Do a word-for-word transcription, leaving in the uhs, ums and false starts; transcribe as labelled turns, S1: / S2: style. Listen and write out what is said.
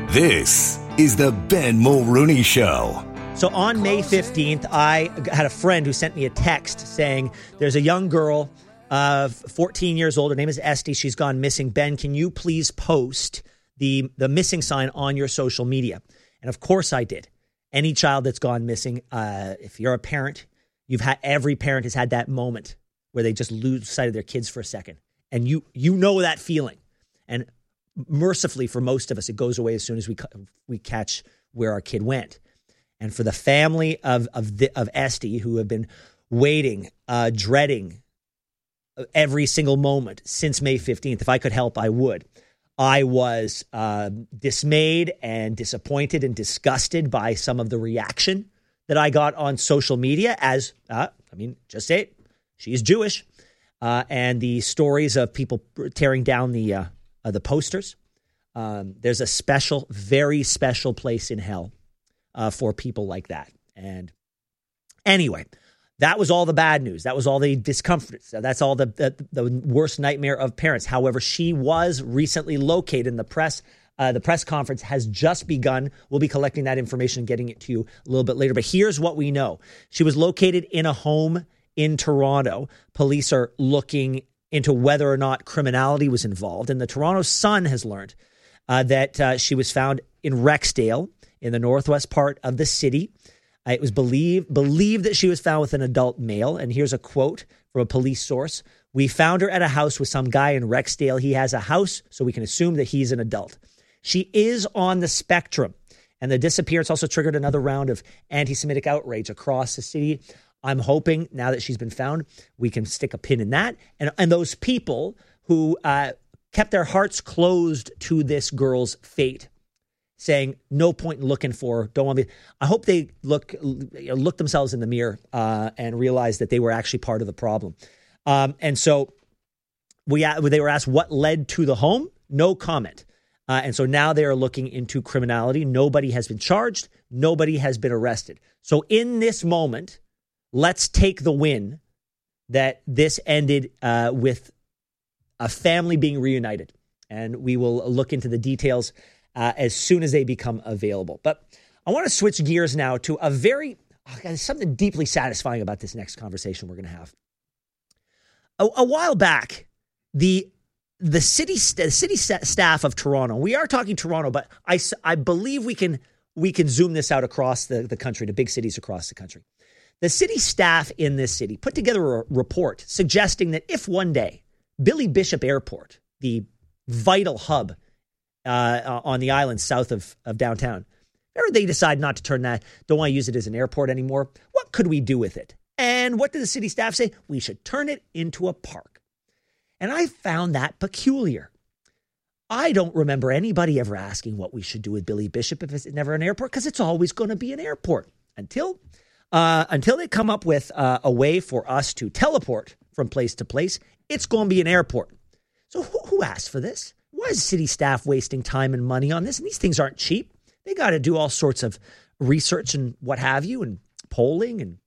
S1: This is the Ben Mulrooney Show.
S2: So on May fifteenth, I had a friend who sent me a text saying there's a young girl, uh, fourteen years old. Her name is Esty. She's gone missing. Ben, can you please post the, the missing sign on your social media? And of course I did. Any child that's gone missing, uh, if you're a parent, you've had every parent has had that moment where they just lose sight of their kids for a second. And you you know that feeling. And mercifully for most of us, it goes away as soon as we we catch where our kid went. And for the family of of, the, of Esty, who have been waiting, uh, dreading every single moment since May fifteenth, if I could help, I would. I was uh, dismayed and disappointed and disgusted by some of the reaction that I got on social media as, uh, I mean, just say it, she's Jewish. Uh, and the stories of people tearing down the uh, uh, the posters. Um, there's a special, very special place in hell uh, for people like that. And anyway, that was all the bad news. That was all the discomfort. That's all the, the the worst nightmare of parents. However, she was recently located in the press. Uh, the press conference has just begun. We'll be collecting that information and getting it to you a little bit later. But here's what we know. She was located in a home in Toronto. Police are looking into whether or not criminality was involved. And the Toronto Sun has learned uh, that uh, she was found in Rexdale in the northwest part of the city. Uh, it was believed, believed that she was found with an adult male. And here's a quote from a police source. "We found her at a house with some guy in Rexdale. He has a house, so we can assume that he's an adult. She is on the spectrum." And the disappearance also triggered another round of anti-Semitic outrage across the city. I'm hoping now that she's been found, we can stick a pin in that. And, and those people who uh, kept their hearts closed to this girl's fate, saying no point in looking for her, don't want to be. I hope they look look themselves in the mirror uh, and realize that they were actually part of the problem. Um, and so we they were asked what led to the home. No comment. Uh, and so now they are looking into criminality. Nobody has been charged. Nobody has been arrested. So in this moment, let's take the win that this ended uh, with a family being reunited. And we will look into the details uh, as soon as they become available. But I want to switch gears now to a very, oh God, there's something deeply satisfying about this next conversation we're going to have. A, a while back, the the city the city staff of Toronto, we are talking Toronto, but I, I believe we can we can zoom this out across the, the country, to big cities across the country. The city staff in this city put together a report suggesting that if one day Billy Bishop Airport, the vital hub uh, on the island south of, of downtown, or they decide not to turn that, don't want to use it as an airport anymore, what could we do with it? And what did the city staff say? We should turn it into a park. And I found that peculiar. I don't remember anybody ever asking what we should do with Billy Bishop if it's never an airport, because it's always going to be an airport until... Uh, until they come up with uh, a way for us to teleport from place to place. It's going to be an airport. So who, who asked for this? Why is city staff wasting time and money on this? And these things aren't cheap. They got to do all sorts of research and what have you, and polling and